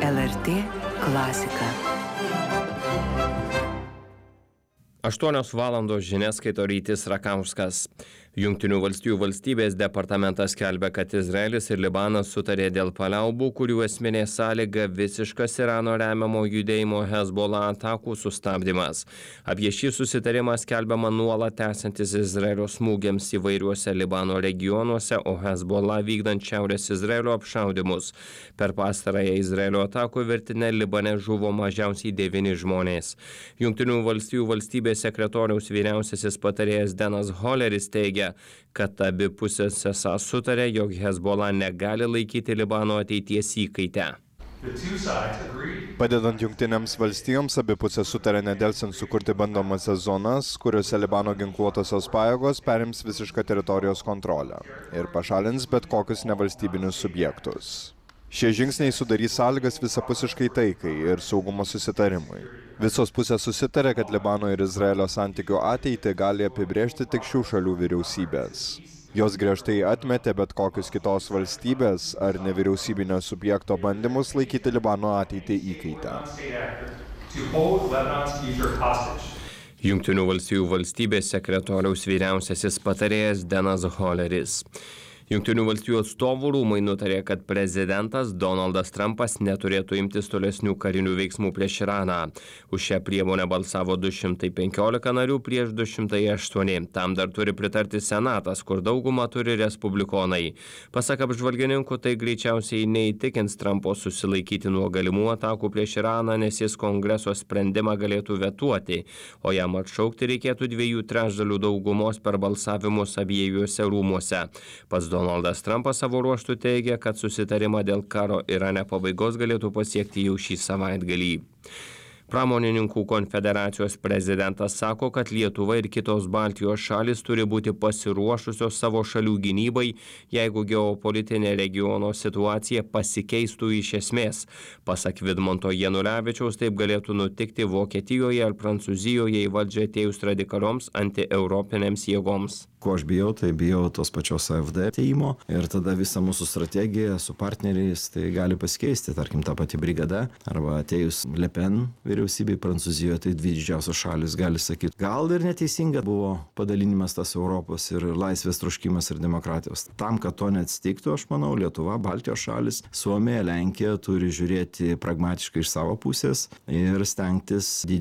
LRT klasika. 8 valandos žinias skaito Rytis Rakauskas. Jungtinių valstijų valstybės departamentas skelbia, kad Izraelis ir Libanas sutarė dėl paliaubų, kurių esminė sąlyga visiškas Irano remiamo judėjimo Hezbollah atakų sustabdymas. Apie šį susitarimą skelbiama nuolat tęsiantis Izraelio smūgiams įvairiuose Libano regionuose, o Hezbollah vykdant Šiaurės Izraelio apšaudymus. Per pastarąją Izraelio atakų virtinę Libane žuvo mažiausiai 9 žmonės. Jungtinių valstijų valstybės sekretoriaus vyriausiasis patarėjas Denas Holleris teigia, kad abi pusės esą sutarė, jog Hezbollah negali laikyti Libano ateities įkaite. Padedant Jungtinėms valstijoms, abi pusės sutarė nedelsiant sukurti bandomasias zonas, kuriuose Libano ginkluotosios pajėgos perims visišką teritorijos kontrolę ir pašalins bet kokius nevalstybinius subjektus. Šie žingsniai sudarys sąlygas visapusiškai taikai ir saugumo susitarimui. Visos pusės susitarė, kad Libano ir Izraelio santykių ateitį gali apibrėžti tik šių šalių vyriausybės. Jos griežtai atmetė bet kokius kitos valstybės ar nevyriausybinio subjekto bandymus laikyti Libano ateitį įkaitę. Jungtinių valstijų valstybės sekretoriaus vyriausiasis patarėjas Denas Holleris. Jungtinių valstijų atstovų rūmai nutarė, kad prezidentas Donaldas Trumpas neturėtų imtis tolesnių karinių veiksmų prieš Iraną. Už šią priemonę balsavo 215 narių prieš 208. Tam dar turi pritarti Senatas, kur daugumą turi respublikonai. Pasak apžvalgininkų, tai greičiausiai neįtikins Trumpo susilaikyti nuo galimų atakų prieš Iraną, nes jis Kongreso sprendimą galėtų vetuoti, o jam atšaukti reikėtų 2/3 daugumos per balsavimus abiejuose rūmuose. Pats Donaldas Trumpas savo ruožtu teigia, kad susitarimą dėl karo Irane pabaigos galėtų pasiekti jau šį savaitgalį. Pramonininkų konfederacijos prezidentas sako, kad Lietuva ir kitos Baltijos šalis turi būti pasiruošusios savo šalių gynybai, jeigu geopolitinė regiono situacija pasikeistų iš esmės. Pasak Vidmanto Janulevičiaus, taip galėtų nutikti Vokietijoje ar Prancūzijoje į valdžią atėjus radikalioms antieuropinėms jėgoms. Ko aš bijau, tai bijau tos pačios AfD atėjimo ir tada visa mūsų strategija su partneriais tai gali pasikeisti, tarkim, ta pati brigada arba atėjus Le Pen vyriausybei Prancūzijoje, tai 2 didžiausios šalis gali sakyti, gal ir neteisinga buvo padalinimas tas Europos ir laisvės troškimas ir demokratijos. Tam, kad to neatsitiktų, aš manau, Lietuva, Baltijos šalis, Suomija, Lenkija turi žiūrėti pragmatiškai iš savo pusės ir stengtis